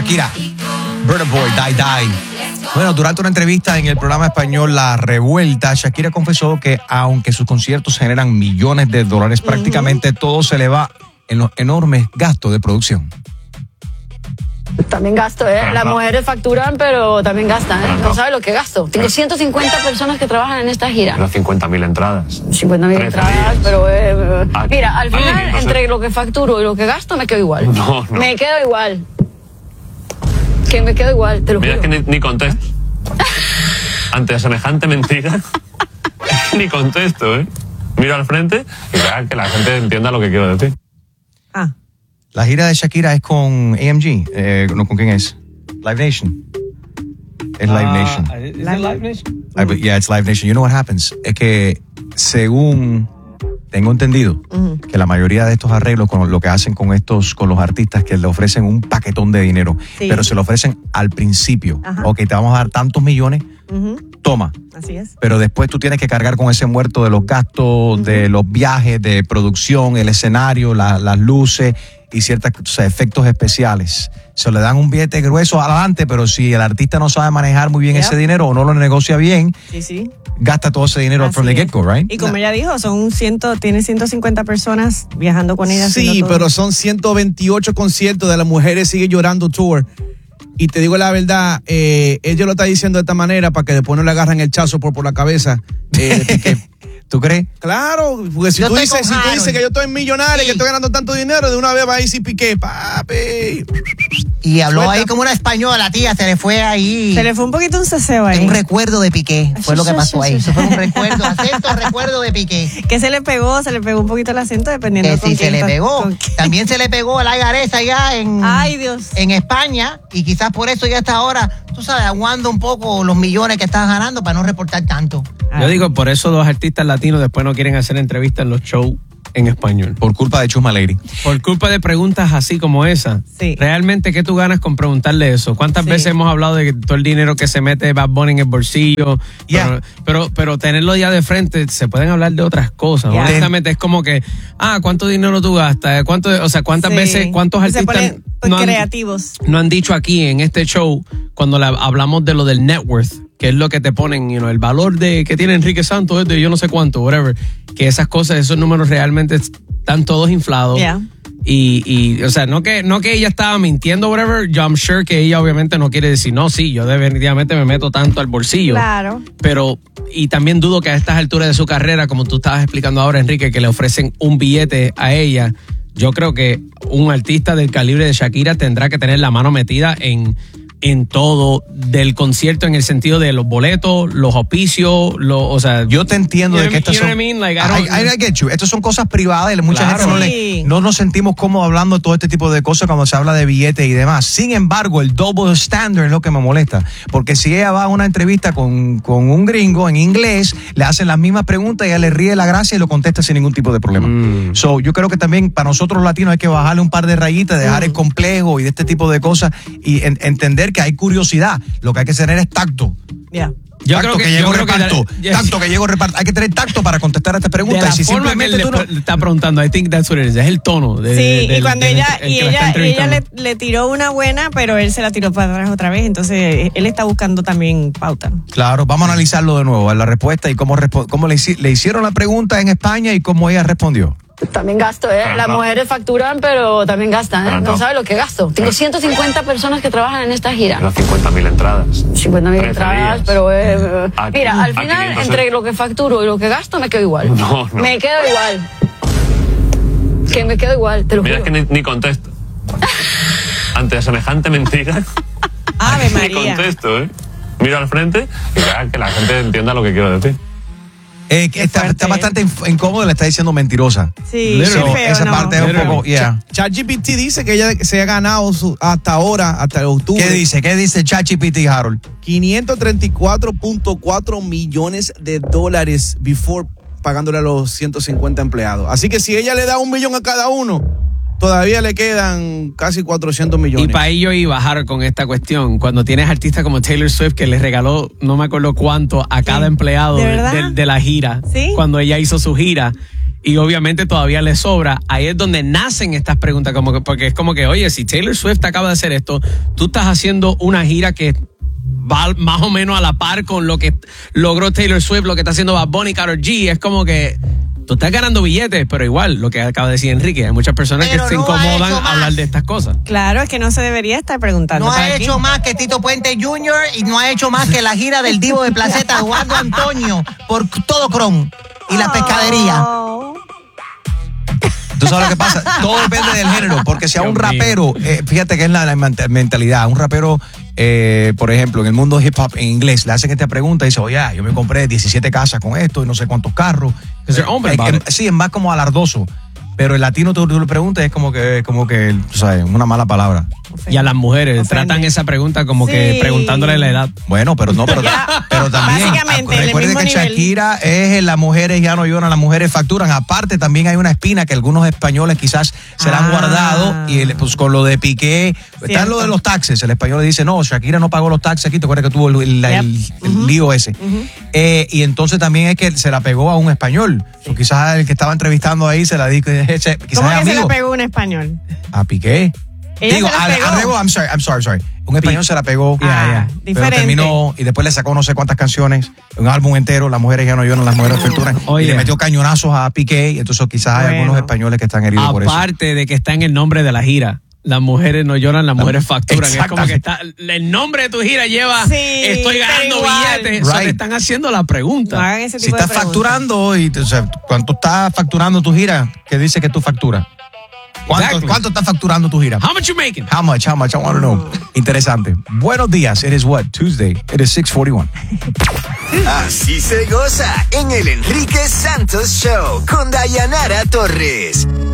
Shakira, Burna Boy, Die Die. Bueno, durante una entrevista en el programa español La Revuelta, Shakira confesó que aunque sus conciertos generan millones de dólares, prácticamente todo se le va en los enormes gastos de producción. También gasto, Las mujeres facturan, pero también gastan, No sabes lo que gasto. Tengo 150 personas que trabajan en esta gira. Pero 50.000 entradas. 50.000 entradas, pero... mira, al final, entre lo que facturo y lo que gasto, me quedo igual. No. Me quedo igual. Que me quedo igual, te lo juro. Mira, es que ni contesto. Ante semejante mentira, ni contesto, Miro al frente y para que la gente entienda lo que quiero decir. La gira de Shakira es con AMG. ¿No con quién es? Live Nation. Es Live Nation. ¿Es Live Nation? Yeah, it's Live Nation. You know what happens? Es que según tengo entendido que la mayoría de estos arreglos con lo que hacen con los artistas, que le ofrecen un paquetón de dinero, pero se lo ofrecen al principio. Ok, te vamos a dar tantos millones, toma. Así es. Pero después tú tienes que cargar con ese muerto de los gastos, de los viajes, de producción, el escenario, las luces y ciertos efectos especiales. Se le dan un billete grueso adelante, pero si el artista no sabe manejar muy bien ese dinero o no lo negocia bien, gasta todo ese dinero from the get-go, right? Y como ella dijo, tiene 150 personas viajando con ella. Sí, pero son 128 conciertos de Las Mujeres Sigue Llorando Tour. Y te digo la verdad, ella lo está diciendo de esta manera para que después no le agarren el chazo por la cabeza. ¿Tú crees? Claro, porque si tú dices que yo estoy millonario, que estoy ganando tanto dinero, de una vez va a decir Piqué, papi. Y habló ahí como una española, tía, se le fue ahí. Se le fue un poquito un ceseo ahí. Un recuerdo de Piqué, fue lo que pasó ahí. Eso fue un recuerdo de Piqué. Que se le pegó un poquito el acento dependiendo de sí, se le pegó. También se le pegó a la Gareza allá en España, y quizás por eso ya hasta ahora, tú sabes, aguando un poco los millones que estás ganando para no reportar tanto. Yo digo, por eso los artistas latinos después no quieren hacer entrevistas en los shows en español. Por culpa de Chusma Lady. Por culpa de preguntas así como esa. Sí. Realmente, ¿qué tú ganas con preguntarle eso? ¿Cuántas veces hemos hablado de todo el dinero que se mete Bad Bunny en el bolsillo? Yeah. Pero tenerlo ya de frente, se pueden hablar de otras cosas. Yeah. Honestamente, es como que, ¿cuánto dinero tú gastas? ¿Cuántas veces, cuántos artistas creativos no han dicho aquí en este show cuando hablamos de lo del net worth? Que es lo que te ponen, el valor que tiene Enrique Santos, de yo no sé cuánto, whatever. Que esas cosas, esos números realmente están todos inflados. Yeah. Y o sea, no que ella estaba mintiendo, whatever. I'm sure que ella obviamente no quiere decir, no, sí, yo definitivamente me meto tanto al bolsillo. Claro. Pero, y también dudo que a estas alturas de su carrera, como tú estabas explicando ahora, Enrique, que le ofrecen un billete a ella. Yo creo que un artista del calibre de Shakira tendrá que tener la mano metida en todo del concierto, en el sentido de los boletos, los auspicios, yo te entiendo de que estas son... I get you. Estas son cosas privadas y mucha gente no nos sentimos cómodos hablando de todo este tipo de cosas cuando se habla de billetes y demás. Sin embargo, el double standard es lo que me molesta. Porque si ella va a una entrevista con un gringo en inglés, le hacen las mismas preguntas y ella le ríe la gracia y lo contesta sin ningún tipo de problema. Yo creo que también para nosotros los latinos hay que bajarle un par de rayitas, dejar el complejo y de este tipo de cosas y entender que hay curiosidad. Lo que hay que tener es tacto. Yeah. Yo creo que llegó reparto. Tacto que llegó reparto. Hay que tener tacto para contestar a esta pregunta. De la forma que él le está preguntando, I think that's what it is. Es el tono. Y cuando ella le tiró una buena, pero él se la tiró para atrás otra vez. Entonces, él está buscando también pauta. Claro, vamos a analizarlo de nuevo, la respuesta y cómo le hicieron la pregunta en España y cómo ella respondió. También gasto, Las mujeres facturan, pero también gastan, No sabes lo que gasto. Tengo 150 personas que trabajan en esta gira. Pero 50.000 entradas. 50.000 entradas, pero... mira, al final, entre lo que facturo y lo que gasto, me quedo igual. No. Me quedo igual. Que me quedo igual, te lo juro. Mira, es que ni contesto. Ante semejante mentira, Ave María. ni contesto, Miro al frente y para que la gente entienda lo que quiero decir. Está bastante incómodo, le está diciendo mentirosa. Sí, esa parte es un poco, ChatGPT dice que ella se ha ganado hasta octubre. ¿Qué dice ChatGPT, Harold? $534.4 millones before pagándole a los 150 empleados. Así que si ella le da $1 millón a cada uno, todavía le quedan casi 400 millones. Y para ello iba a bajar con esta cuestión. Cuando tienes artistas como Taylor Swift, que le regaló no me acuerdo cuánto a cada empleado de la gira, ¿Sí? cuando ella hizo su gira. y obviamente todavía le sobra, ahí es donde nacen estas preguntas, porque es como que, oye, si Taylor Swift acaba de hacer esto, tú estás haciendo una gira que va más o menos a la par con lo que logró Taylor Swift, lo que está haciendo Bad Bunny, Karol G, es como que tú estás ganando billetes, pero igual, lo que acaba de decir Enrique, hay muchas personas que se incomodan a hablar de estas cosas. Claro, es que no se debería estar preguntando. No ha hecho más que Tito Puente Jr. y no ha hecho más que la gira del Divo de Placeta, Eduardo Antonio, por todo Chrome y la pescadería. ¿Tú sabes lo que pasa? Todo depende del género, porque si a un rapero, fíjate que es la mentalidad, un rapero, por ejemplo, en el mundo hip hop en inglés, le hacen esta pregunta y dice, oye, yo me compré 17 casas con esto y no sé cuántos carros. Sí, es más como alardoso. Pero el latino tú le preguntas es como que tú sabes, una mala palabra. Y a las mujeres tratan esa pregunta como que preguntándole la edad. Bueno, pero también recuerde que Shakira es las mujeres ya no lloran, las mujeres facturan. Aparte también hay una espina que algunos españoles quizás se la han guardado y pues con lo de Piqué, está en lo de los taxes. El español le dice, no, Shakira no pagó los taxes aquí, te acuerdas que tuvo el lío ese. Y entonces también es que se la pegó a un español. O quizás el que estaba entrevistando ahí se la dijo. ¿Cómo que se la pegó un español? A Piqué. Digo, a Rebo, I'm sorry. Un español se la pegó. Pero terminó y después le sacó no sé cuántas canciones, un álbum entero, las mujeres ya no lloran, las mujeres facturan. Y le metió cañonazos a Piqué y entonces quizás hay algunos españoles que están heridos por eso. Aparte de que está en el nombre de la gira. Las mujeres no lloran, las mujeres facturan. Es como que está, el nombre de tu gira lleva, estoy ganando billetes. O sea, te están haciendo la pregunta. No ese tipo si estás facturando, y, o sea, ¿cuánto estás facturando tu gira? ¿Qué dice que tú facturas? ¿Cuánto estás facturando tu gira? How much you making? How much? I want to know. Interesante. Buenos días. It is what? Tuesday. It is 6:41. Así se goza en el Enrique Santos Show con Dayanara Torres.